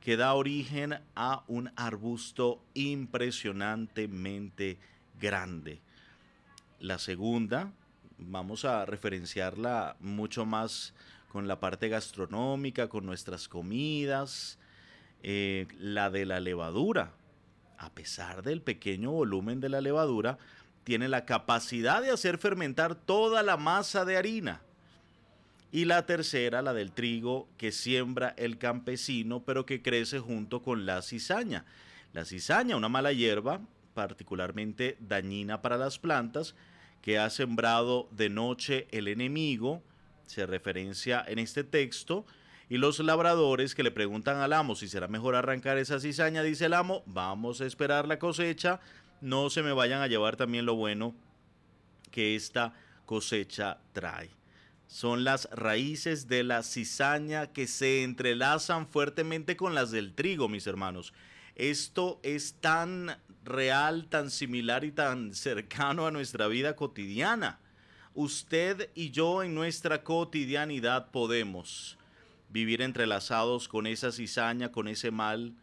que da origen a un arbusto impresionantemente grande. La segunda, vamos a referenciarla mucho más con la parte gastronómica, con nuestras comidas, la de la levadura. A pesar del pequeño volumen de la levadura, tiene la capacidad de hacer fermentar toda la masa de harina. Y la tercera, la del trigo, que siembra el campesino, pero que crece junto con la cizaña. La cizaña, una mala hierba, particularmente dañina para las plantas, que ha sembrado de noche el enemigo, se referencia en este texto, y los labradores que le preguntan al amo si será mejor arrancar esa cizaña, dice el amo, vamos a esperar la cosecha, no se me vayan a llevar también lo bueno que esta cosecha trae. Son las raíces de la cizaña que se entrelazan fuertemente con las del trigo, mis hermanos. Esto es tan real, tan similar y tan cercano a nuestra vida cotidiana. Usted y yo en nuestra cotidianidad podemos vivir entrelazados con esa cizaña, con ese mal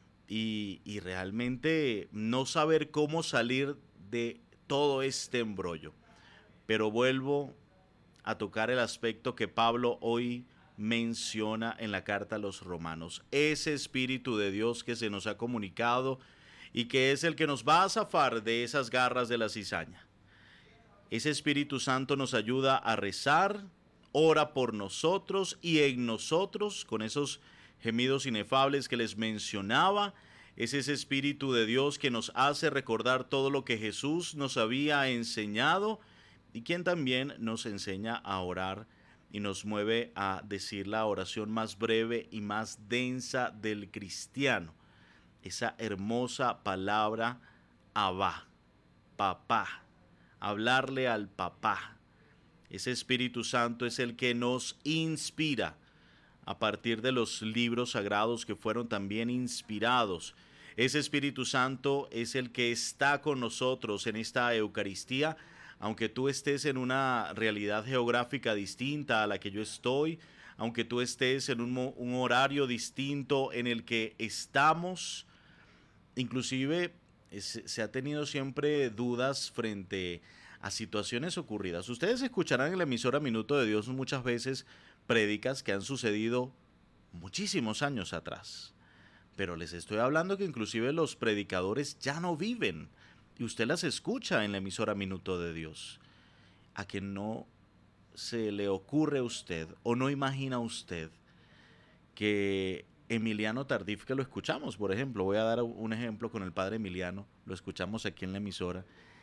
y realmente no saber cómo salir de todo este embrollo. Pero vuelvo a tocar el aspecto que Pablo hoy menciona en la carta a los romanos. Ese Espíritu de Dios que se nos ha comunicado y que es el que nos va a zafar de esas garras de la cizaña. Ese Espíritu Santo nos ayuda a rezar, ora por nosotros y en nosotros, con esos gemidos inefables que les mencionaba. Es ese Espíritu de Dios que nos hace recordar todo lo que Jesús nos había enseñado y quien también nos enseña a orar y nos mueve a decir la oración más breve y más densa del cristiano. Esa hermosa palabra Abba, papá, hablarle al papá. Ese Espíritu Santo es el que nos inspira a partir de los libros sagrados que fueron también inspirados. Ese Espíritu Santo es el que está con nosotros en esta Eucaristía, aunque tú estés en una realidad geográfica distinta a la que yo estoy, aunque tú estés en un horario distinto en el que estamos, inclusive se ha tenido siempre dudas frente a situaciones ocurridas. Ustedes escucharán en la emisora Minuto de Dios muchas veces prédicas que han sucedido muchísimos años atrás. Pero les estoy hablando que inclusive los predicadores ya no viven y usted las escucha en la emisora Minuto de Dios. A que no se le ocurre a usted o no imagina usted que Emiliano Tardif, que lo escuchamos, por ejemplo, voy a dar un ejemplo con el padre Emiliano, lo escuchamos aquí en la emisora,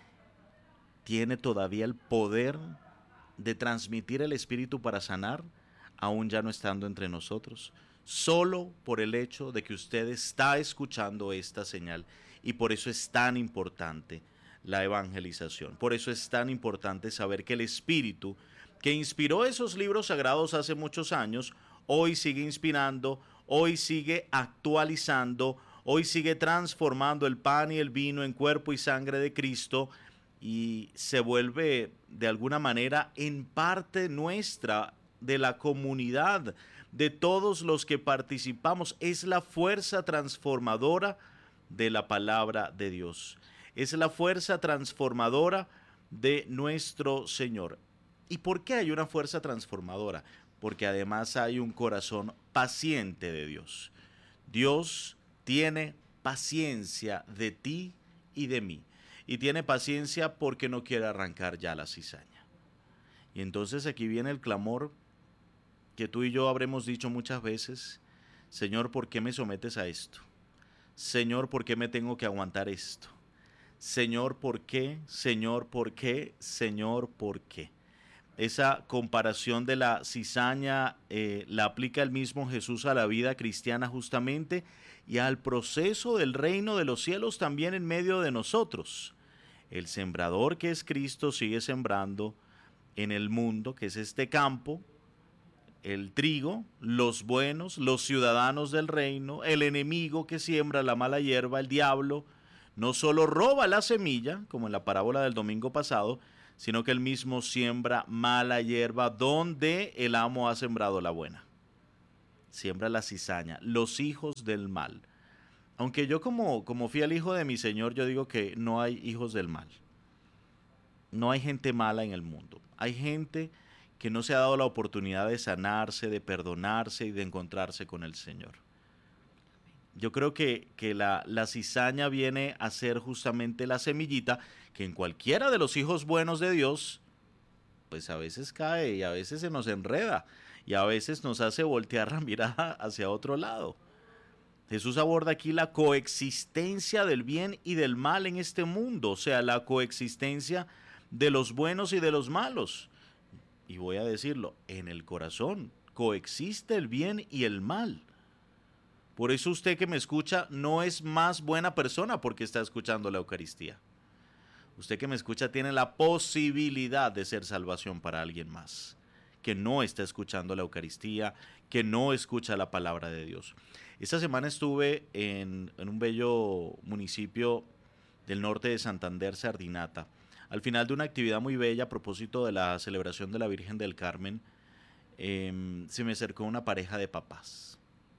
tiene todavía el poder de transmitir el Espíritu para sanar, aún ya no estando entre nosotros, solo por el hecho de que usted está escuchando esta señal. Y por eso es tan importante la evangelización, por eso es tan importante saber que el Espíritu que inspiró esos libros sagrados hace muchos años, hoy sigue inspirando, hoy sigue actualizando, hoy sigue transformando el pan y el vino en cuerpo y sangre de Cristo y se vuelve de alguna manera en parte nuestra, de la comunidad, de todos los que participamos. Es la fuerza transformadora de la palabra de Dios. Es la fuerza transformadora de nuestro Señor. ¿Y por qué hay una fuerza transformadora? Porque además hay un corazón paciente de Dios. Dios tiene paciencia de ti y de mí. Y tiene paciencia porque no quiere arrancar ya la cizaña. Y entonces aquí viene el clamor que tú y yo habremos dicho muchas veces: Señor, ¿por qué me sometes a esto? Señor, ¿por qué me tengo que aguantar esto? Señor, ¿por qué? Señor, ¿por qué? Señor, ¿por qué? Esa comparación de la cizaña la aplica el mismo Jesús a la vida cristiana justamente y al proceso del reino de los cielos también en medio de nosotros. El sembrador que es Cristo sigue sembrando en el mundo, que es este campo, el trigo, los buenos, los ciudadanos del reino, el enemigo que siembra la mala hierba, el diablo, no solo roba la semilla, como en la parábola del domingo pasado, sino que él mismo siembra mala hierba donde el amo ha sembrado la buena. siembra la cizaña, los hijos del mal. Aunque yo como fiel hijo de mi Señor, yo digo que no hay hijos del mal. No hay gente mala en el mundo. Hay gente que no se ha dado la oportunidad de sanarse, de perdonarse y de encontrarse con el Señor. Yo creo que la cizaña viene a ser justamente la semillita que en cualquiera de los hijos buenos de Dios, pues a veces cae y a veces se nos enreda y a veces nos hace voltear la mirada hacia otro lado. Jesús aborda aquí la coexistencia del bien y del mal en este mundo, o sea, la coexistencia de los buenos y de los malos. Y voy a decirlo, en el corazón coexiste el bien y el mal. Por eso usted que me escucha no es más buena persona porque está escuchando la Eucaristía. Usted que me escucha tiene la posibilidad de ser salvación para alguien más, que no está escuchando la Eucaristía, que no escucha la palabra de Dios. Esta semana estuve en un bello municipio del norte de Santander, Sardinata. Al final de una actividad muy bella a propósito de la celebración de la Virgen del Carmen, se me acercó una pareja de papás.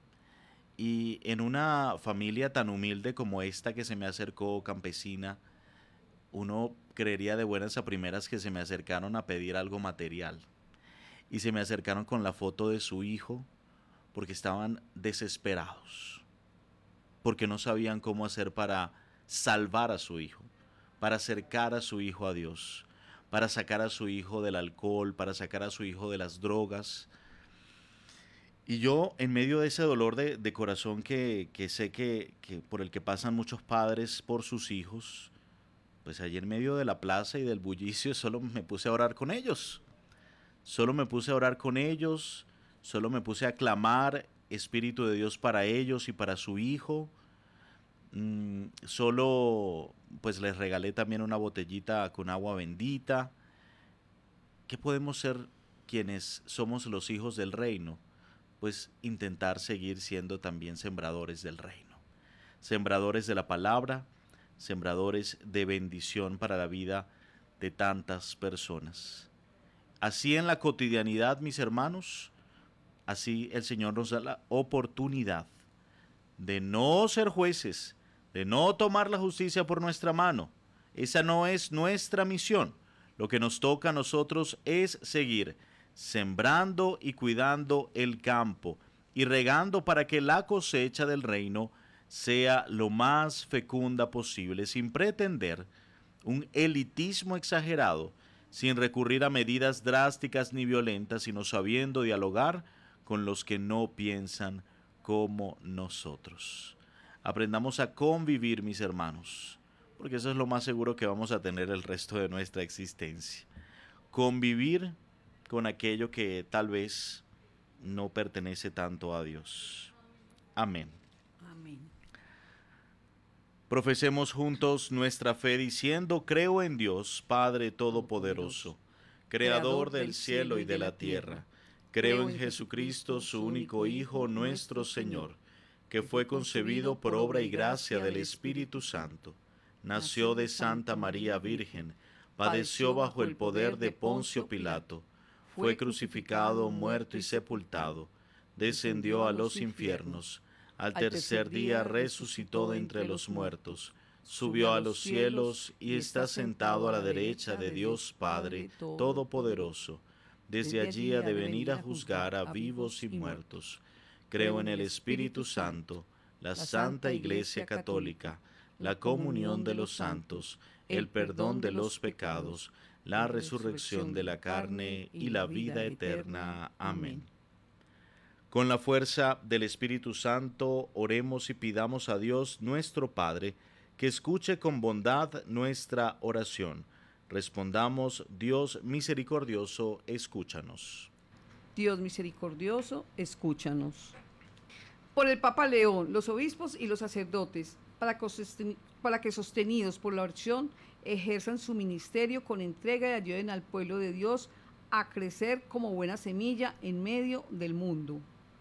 Y en una familia tan humilde como esta que se me acercó, campesina, uno creería de buenas a primeras que se me acercaron a pedir algo material. Y se me acercaron con la foto de su hijo porque estaban desesperados, porque no sabían cómo hacer para salvar a su hijo, para acercar a su hijo a Dios, para sacar a su hijo del alcohol, para sacar a su hijo de las drogas. Y yo, en medio de ese dolor de corazón que sé que por el que pasan muchos padres por sus hijos, pues allí en medio de la plaza y del bullicio solo me puse a orar con ellos. Solo me puse a orar con ellos, solo me puse a clamar Espíritu de Dios para ellos y para su hijo. Solo pues les regalé también una botellita con agua bendita. ¿Qué podemos ser quienes somos los hijos del reino? Pues intentar seguir siendo también sembradores del reino, sembradores de la palabra, sembradores de bendición para la vida de tantas personas. Así en la cotidianidad, mis hermanos, así el Señor nos da la oportunidad de no ser jueces, de no tomar la justicia por nuestra mano. Esa no es nuestra misión. Lo que nos toca a nosotros es seguir sembrando y cuidando el campo y regando para que la cosecha del reino sea lo más fecunda posible, sin pretender un elitismo exagerado, sin recurrir a medidas drásticas ni violentas, sino sabiendo dialogar con los que no piensan como nosotros. Aprendamos a convivir, mis hermanos, porque eso es lo más seguro que vamos a tener el resto de nuestra existencia. Convivir con aquello que tal vez no pertenece tanto a Dios. Amén. Amén. Profesemos juntos nuestra fe diciendo: creo en Dios, Padre Todopoderoso, Creador del cielo y de la tierra. Creo en Jesucristo, su único Hijo, nuestro Señor, que fue concebido por obra y gracia del Espíritu Santo. Nació de Santa María Virgen, padeció bajo el poder de Poncio Pilato, fue crucificado, muerto y sepultado, descendió a los infiernos, al tercer día resucitó de entre los muertos, subió a los cielos y está sentado a la derecha de Dios Padre Todopoderoso. Desde allí ha de venir a juzgar a vivos y muertos. Creo en el Espíritu Santo, la Santa Iglesia Católica, la comunión de los santos, el perdón de los pecados, la resurrección de la carne y la vida eterna. Amén. Con la fuerza del Espíritu Santo, oremos y pidamos a Dios nuestro Padre, que escuche con bondad nuestra oración. Respondamos: Dios misericordioso, escúchanos. Dios misericordioso, escúchanos. Por el Papa León, los obispos y los sacerdotes, para que sostenidos por la oración ejerzan su ministerio con entrega y ayuden al pueblo de Dios a crecer como buena semilla en medio del mundo.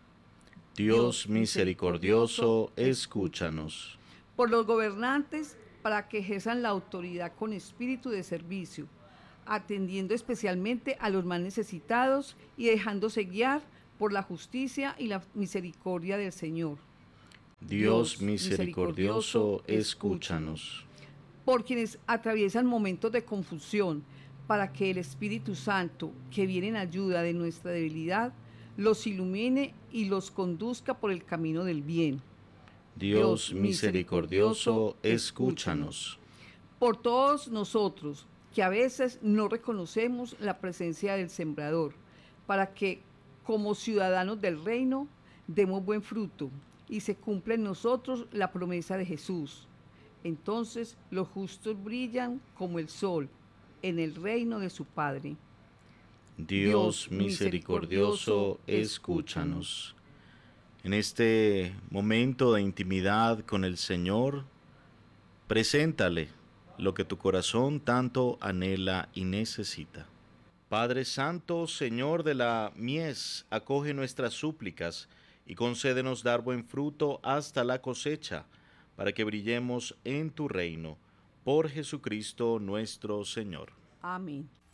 Dios misericordioso, escúchanos. Por los gobernantes, para que ejerzan la autoridad con espíritu de servicio, atendiendo especialmente a los más necesitados y dejándose guiar por la justicia y la misericordia del Señor. Dios misericordioso, escúchanos. Por quienes atraviesan momentos de confusión, para que el Espíritu Santo, que viene en ayuda de nuestra debilidad, los ilumine y los conduzca por el camino del bien. Dios misericordioso, escúchanos. Por todos nosotros, que a veces no reconocemos la presencia del Sembrador, para que, como ciudadanos del reino, demos buen fruto y se cumpla en nosotros la promesa de Jesús. Entonces los justos brillan como el sol en el reino de su Padre. Dios misericordioso, escúchanos. En este momento de intimidad con el Señor, preséntale lo que tu corazón tanto anhela y necesita. Padre Santo, Señor de la mies, acoge nuestras súplicas y concédenos dar buen fruto hasta la cosecha, para que brillemos en tu reino. Por Jesucristo nuestro Señor. Amén.